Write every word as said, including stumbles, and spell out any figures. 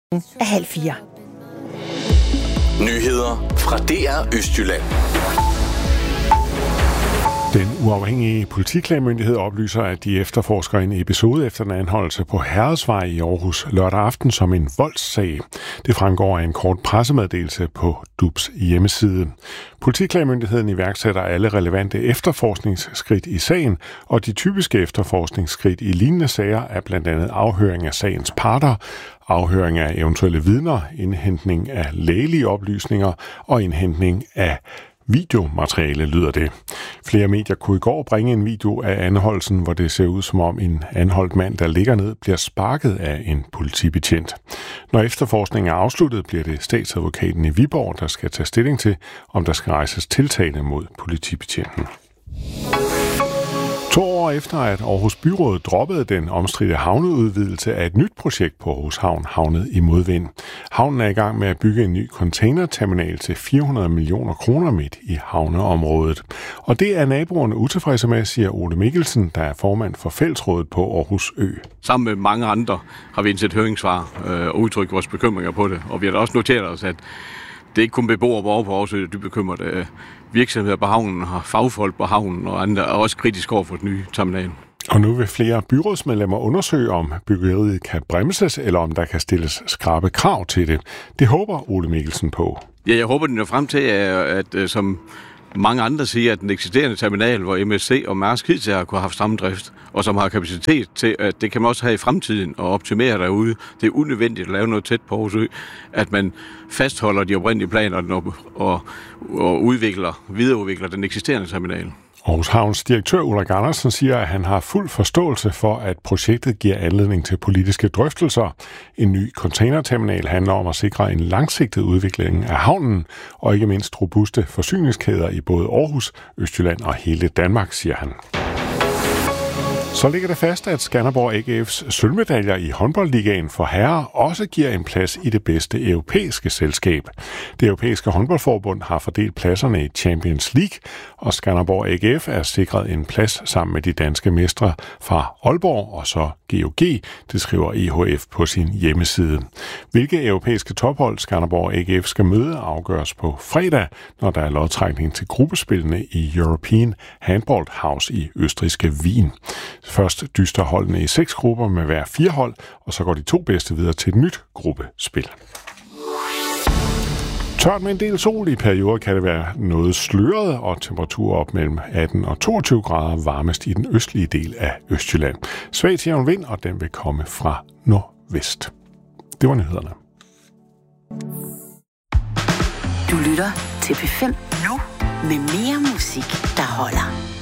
af halv fire. Nyheder fra D R Østjylland. Den uafhængige politiklagemyndighed oplyser, at de efterforsker en episode efter en anholdelse på Herredsvej i Aarhus lørdag aften som en voldssag. Det fremgår af en kort pressemeddelelse på D U B's hjemmeside. Politiklagemyndigheden iværksætter alle relevante efterforskningsskridt i sagen, og de typiske efterforskningsskridt i lignende sager er blandt andet afhøring af sagens parter, afhøring af eventuelle vidner, indhentning af lægelige oplysninger og indhentning af videomateriale, lyder det. Flere medier kunne i går bringe en video af anholdelsen, hvor det ser ud som om en anholdt mand, der ligger ned, bliver sparket af en politibetjent. Når efterforskningen er afsluttet, bliver det statsadvokaten i Viborg, der skal tage stilling til, om der skal rejses tiltale mod politibetjenten. To år efter, at Aarhus Byråd droppede den omstridte havneudvidelse af et nyt projekt på Aarhus Havn, havnet i modvind. Havnen er i gang med at bygge en ny containerterminal til fire hundrede millioner kroner midt i havneområdet. Og det er naboerne utilfredse med, siger Ole Mikkelsen, der er formand for Fællesrådet på Aarhus Ø. Sammen med mange andre har vi indsendt høringssvar øh, og udtrykt vores bekymringer på det. Og vi har da også noteret os, at det er ikke kun beboere på Aarhus Ø, de bekymrede. Virksomheder på havnen har fagfolk på havnen og andre er også kritisk over for den nye terminal. Og nu vil flere byrådsmedlemmer undersøge, om byggeriet kan bremses, eller om der kan stilles skrappe krav til det. Det håber Ole Mikkelsen på. Ja, jeg håber, den er frem til, at, at som mange andre siger, at den eksisterende terminal, hvor M S C og Mærsk hidtil har kunne have haft stramdrift, og som har kapacitet til, at det kan man også have i fremtiden og optimere derude. Det er unødvendigt at lave noget tæt på Aarhus Ø, at man fastholder de oprindelige planer og, og, og udvikler, videreudvikler den eksisterende terminal. Aarhus Havns direktør Ulrik Andersen siger, at han har fuld forståelse for, at projektet giver anledning til politiske drøftelser. En ny containerterminal handler om at sikre en langsigtet udvikling af havnen, og ikke mindst robuste forsyningskæder i både Aarhus, Østjylland og hele Danmark, siger han. Så ligger det fast, at Skanderborg A G F's sølvmedaljer i håndboldligaen for herrer også giver en plads i det bedste europæiske selskab. Det europæiske håndboldforbund har fordelt pladserne i Champions League, og Skanderborg A G F er sikret en plads sammen med de danske mestre fra Aalborg og så G O G, det skriver E H F på sin hjemmeside. Hvilke europæiske tophold Skanderborg A G F skal møde afgøres på fredag, når der er lodtrækning til gruppespillene i European Handball House i østrigske Wien. Først dyster holdene i seks grupper med hver fire hold, og så går de to bedste videre til et nyt gruppespil. Tørt med en del sol i perioder kan det være noget sløret, og temperaturer op mellem atten og toogtyve grader varmest i den østlige del af Østjylland. Svag til jævn vind, og den vil komme fra nordvest. Det var nyhederne. Du lytter til P fem nu med mere musik, der holder.